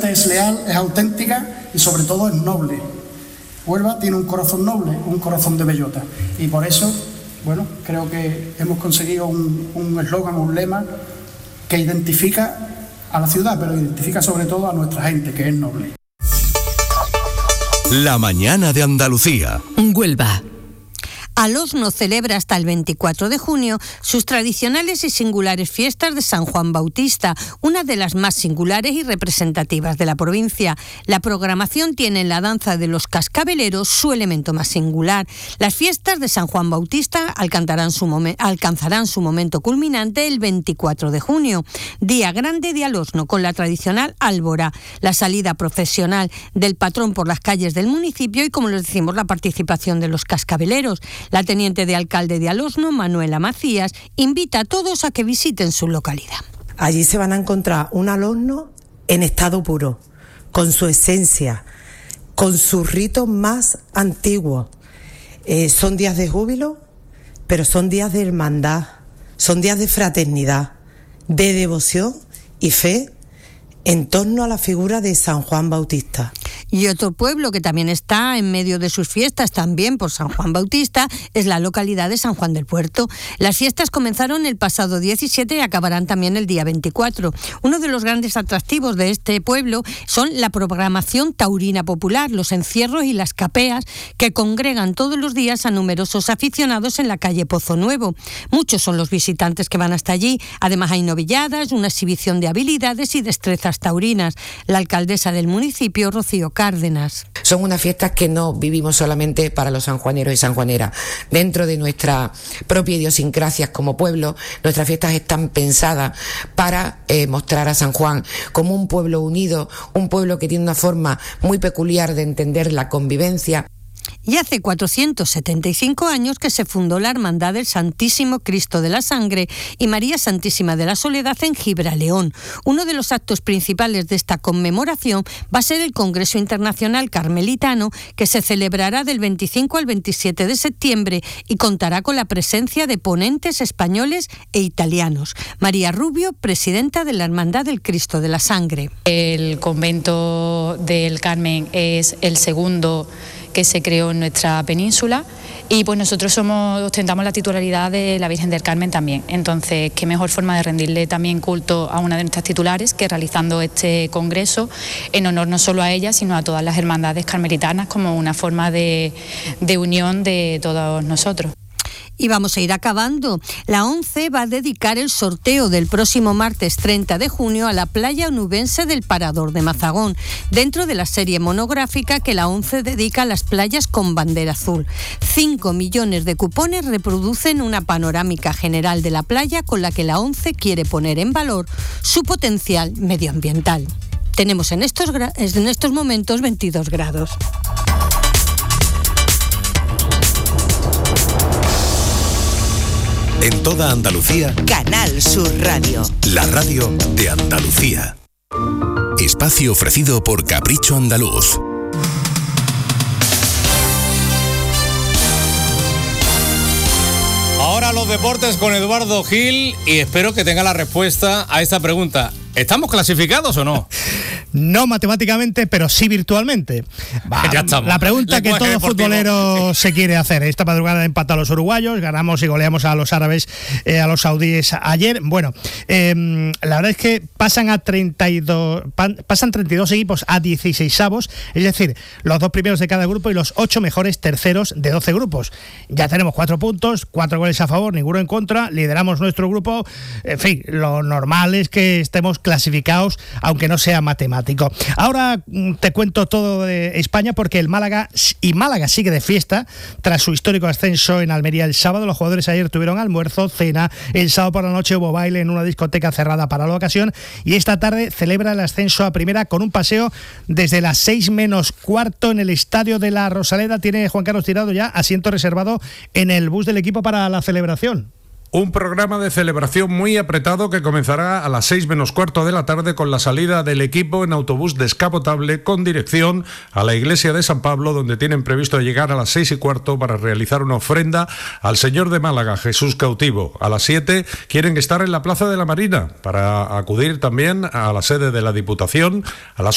gente es leal, es auténtica y sobre todo es noble. Huelva tiene un corazón noble, un corazón de bellota. Y por eso, bueno, creo que hemos conseguido un eslogan, un lema que identifica a la ciudad, pero identifica sobre todo a nuestra gente, que es noble. La mañana de Andalucía. Huelva. Alosno celebra hasta el 24 de junio sus tradicionales y singulares fiestas de San Juan Bautista, una de las más singulares y representativas de la provincia. La programación tiene en la danza de los cascabeleros su elemento más singular. Las fiestas de San Juan Bautista alcanzarán su momento culminante el 24 de junio, día grande de Alosno, con la tradicional Álvora, la salida procesional del patrón por las calles del municipio y, como les decimos, la participación de los cascabeleros. La teniente de alcalde de Alosno, Manuela Macías, invita a todos a que visiten su localidad. Allí se van a encontrar un Alosno en estado puro, con su esencia, con sus ritos más antiguos. Son días de júbilo, pero son días de hermandad, son días de fraternidad, de devoción y fe en torno a la figura de San Juan Bautista. Y otro pueblo que también está en medio de sus fiestas, también por San Juan Bautista, es la localidad de San Juan del Puerto. Las fiestas comenzaron el pasado 17 y acabarán también el día 24. Uno de los grandes atractivos de este pueblo son la programación taurina popular, los encierros y las capeas que congregan todos los días a numerosos aficionados en la calle Pozo Nuevo. Muchos son los visitantes que van hasta allí. Además hay novilladas, una exhibición de habilidades y destrezas taurinas. La alcaldesa del municipio, Rocío Cárdenas. Son unas fiestas que no vivimos solamente para los sanjuaneros y sanjuaneras. Dentro de nuestra propia idiosincrasia como pueblo, nuestras fiestas están pensadas para mostrar a San Juan como un pueblo unido, un pueblo que tiene una forma muy peculiar de entender la convivencia. Y hace 475 años que se fundó la Hermandad del Santísimo Cristo de la Sangre y María Santísima de la Soledad en Gibraleón. Uno de los actos principales de esta conmemoración va a ser el Congreso Internacional Carmelitano, que se celebrará del 25 al 27 de septiembre y contará con la presencia de ponentes españoles e italianos. María Rubio, presidenta de la Hermandad del Cristo de la Sangre. El convento del Carmen es el segundo que se creó en nuestra península y pues nosotros ostentamos la titularidad de la Virgen del Carmen también. Entonces, qué mejor forma de rendirle también culto a una de nuestras titulares que realizando este congreso en honor no solo a ella, sino a todas las hermandades carmelitanas como una forma de unión de todos nosotros. Y vamos a ir acabando. La ONCE va a dedicar el sorteo del próximo martes 30 de junio a la playa onubense del Parador de Mazagón, dentro de la serie monográfica que la ONCE dedica a las playas con bandera azul. 5 millones de cupones reproducen una panorámica general de la playa con la que la ONCE quiere poner en valor su potencial medioambiental. Tenemos en estos momentos 22 grados. En toda Andalucía, Canal Sur Radio. La radio de Andalucía. Espacio ofrecido por Capricho Andaluz. Ahora los deportes con Eduardo Gil y espero que tenga la respuesta a esta pregunta. ¿Estamos clasificados o no? No matemáticamente, pero sí virtualmente. Ya estamos. La pregunta que todo futbolero se quiere hacer. Esta madrugada empatan los uruguayos, ganamos y goleamos a los árabes, a los saudíes ayer. Bueno, la verdad es que pasan 32 equipos a 16avos, es decir, los 2 primeros de cada grupo y los 8 mejores terceros de 12 grupos. Ya tenemos 4 puntos, 4 goles a favor, ninguno en contra, lideramos nuestro grupo. En fin, lo normal es que estemos clasificados, aunque no sea matemático. Ahora te cuento todo de España porque Málaga sigue de fiesta tras su histórico ascenso en Almería el sábado. Los jugadores ayer tuvieron almuerzo, cena, el sábado por la noche hubo baile en una discoteca cerrada para la ocasión y esta tarde celebra el ascenso a primera con un paseo desde las 6 menos cuarto en el estadio de la Rosaleda. Tiene Juan Carlos Tirado ya asiento reservado en el bus del equipo para la celebración. Un programa de celebración muy apretado que comenzará a las 6 menos cuarto de la tarde con la salida del equipo en autobús descapotable con dirección a la iglesia de San Pablo, donde tienen previsto llegar a las 6 y cuarto para realizar una ofrenda al Señor de Málaga, Jesús cautivo. A las 7 quieren estar en la Plaza de la Marina para acudir también a la sede de la Diputación. A las